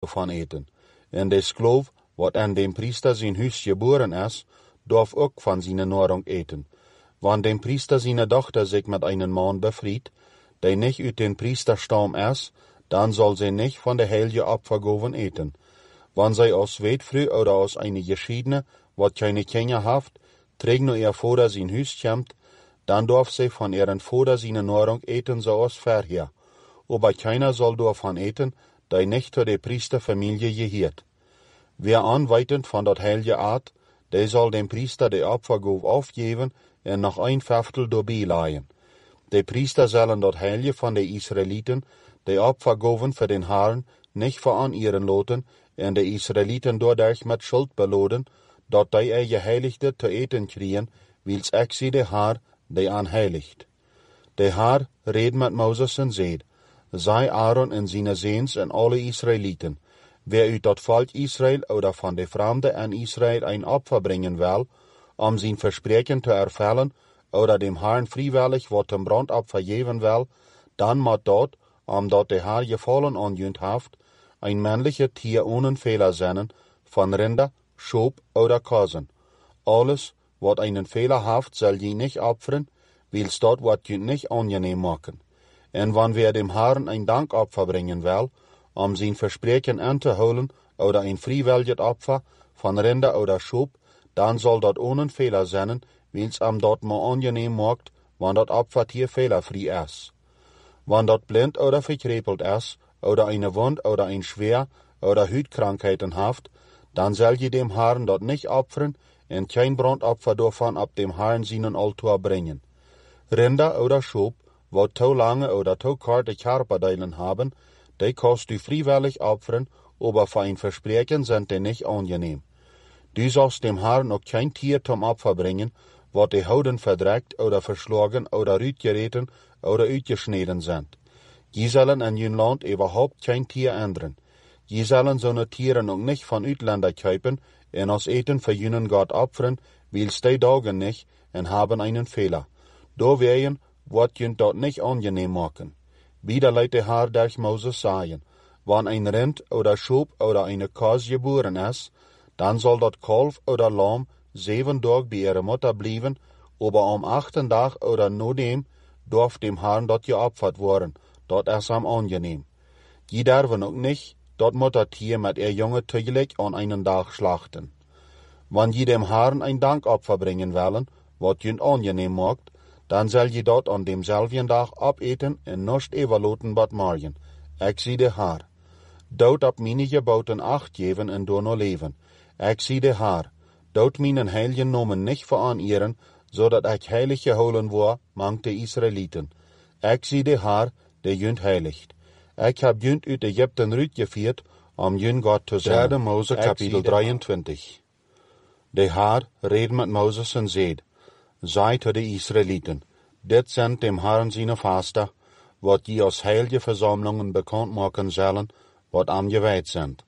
van eten. En de skloof, wat aan dem priester zijn huis geboren is, darf ook van zijn nahrung eten. Wann dem priester seine dochter sich mit einem Mann befried, der nicht uit den Priesterstamm ist, dann soll sie nicht von der heilige Opfergaben eten. Wann sie aus Wetfrü oder aus einer Geschiedene, wat keine Kinder haft, trägt nur ihr Vater sein Hüs kommt, dann darf sie von ihren Vater seine Nahrung eten, so aus vorher. Aber keiner soll davon eten, der nicht zu der Priesterfamilie gehört. Wer anweitend von dort heilige Art, der soll dem Priester die Opfergabe aufgeben und noch ein Fünftel dabei leihen. Die Priester sollen dort heilige von den Israeliten die Opfergaben für den Herrn nicht veranieren lassen und die Israeliten dadurch mit Schuld beladen, dort die Geheiligte zu eten kriegen, wils ich sie der Herr, der anheiligt. Der Herr redet mit Moses und sagt, sei Aaron und seine Sehns und alle Israeliten, wer uit dat Volk Israel oder von der Fremde an Israel ein Opfer bringen will, sein Versprechen zu erfüllen, oder dem Herrn freiwillig wat dem Brandopfer geben will, dann moet dort, dort der Herr gefallen angehend haft, ein männliches Tier ohne Fehler sein, von Rinder, Schop oder Kosen. Alles, wat einen Fehler haft, soll je nicht opfern, wils dort wat je nicht angenehm machen. En wann wer dem Herrn ein Dankopfer bringen will, sein Versprechen anzuholen, oder ein freiwilliges Opfer von Rinder oder Schop, dann soll dort ohne Fehler sein, wils dort mal angenehm macht, wann dort Opfertier fehlerfrei ist. Wann dort blind oder verkrepelt ist, oder eine Wund oder ein Schwer oder Hütkrankheiten haft, dann soll je dem Herrn dort nicht opfern und kein Brandopfer davon ab dem Herrn seinen Altar bringen. Rinder oder Schop, wo zu lange oder zu kurze Körperdeilen haben, die kannst du freiwillig opfern, aber für ein Versprechen sind die nicht angenehm. Du sollst dem Herrn auch kein Tier zum Opfer bringen, wat die Hauden verdreckt oder verschlagen oder uitgereten oder uitgeschneden sind. Je sollen in jün Land überhaupt kein Tier ändern. Je sollen so ne Tiere auch nicht von Utländer kaufen und aus Eten für jünen Gott opfern, wils die Dagen nicht und haben einen Fehler. Da werden, wat jün dort nicht angenehm machen. Wieder leidt der Herr durch Moses sagen, wann ein Rind oder Schop oder eine Kos geboren ist, dann soll dort Kalf oder Lamm 7 Tage bei ihrer Mutter bleiben, aber am 8. Tag oder nur dem darf dem Herrn dort geopfert worden, dort ist am angenehm. Die dürfen auch nicht dort Muttertier mit ihr Junge täglich an einen Tag schlachten. Wenn je dem Herrn ein Dankopfer bringen wollen, wat jün angenehm macht, dann soll je dort an demselben Tag abeten und nicht überloten bat morgen. Ich sie der Herr. Dort ab meine Geboten Acht geben und door no leben. Ich sie der Herr. Dort meinen heiligen Namen nicht veranieren, so dat ich heilig geholen war, mang de Israeliten. Ich sie der Herr, der jünd heiligt. Ich hab jünd uit Ägypten rütgeführt, jün Gott zu sein. 3. Mose Kapitel 23. Der Herr redet mit Moses und sagt, sei zu de Israeliten, dit sind dem Herrn seine Faster, wat die aus heilige Versammlungen bekannt machen sollen, wat am geweiht sind.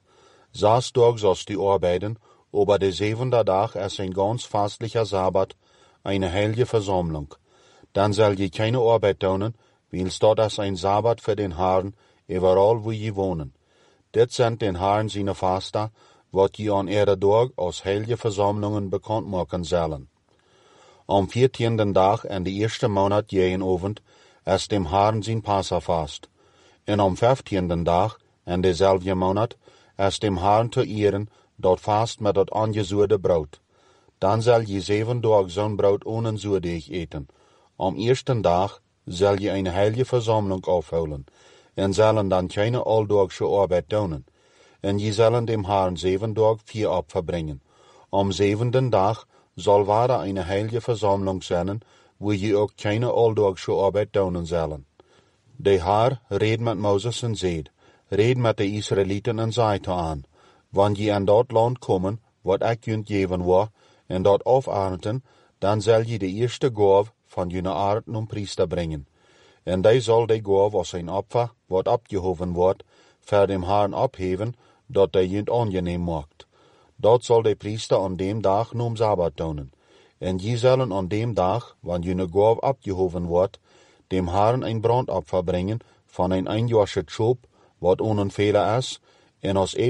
6 Tage sollst du arbeiten, aber der 7. Tag ist ein ganz fastlicher Sabbat, eine heilige Versammlung. Dann soll je keine Arbeit tun, wils dort ist ein Sabbat für den Herrn, überall wo je wohnen. Dit sind den Herrn seine Faster, wat je an ihrer Tag aus heilige Versammlungen bekannt machen sollen. Am 14. Tag in der 1. Monat jeden Abend ist dem Herrn sein Passafast. Und am 15. Tag in derselben Monat ist dem Herrn zu ehren, dort fast mit dat angesuurde Brot. Dann soll je 7 Tage zo'n Brot ohne Zuurdeeg eten. Am 1. Tag soll je eine heilige Versammlung aufholen, und sollen dann keine alldagsche Arbeit tun. Und je sollen dem Herrn 7 Tage 4 Opfer bringen. Am 7. Tag soll wahre eine heilige Versammlung sein, wo je auch keine alldagsche Arbeit tun sollen. Der Herr redet mit Moses und sagt, red mit den Israeliten und sagt an, wann je an dort Land kommen, wat ich jünd geben war, und dort aufarten, dann soll je die erste Gabe von jener Art Priester bringen. Und die soll die Gabe aus ein Opfer, wat abgehoben wird, für dem Herrn abheben, dort der jünd angenehm macht. Dort soll der Priester an dem Tag nur Sabbat tun. Und je sollen an dem Tag, wann jener Gabe abgehoben wird, dem Herrn ein Brandopfer bringen von ein einjähriges Schop, wat ohne Fehler ist, und aus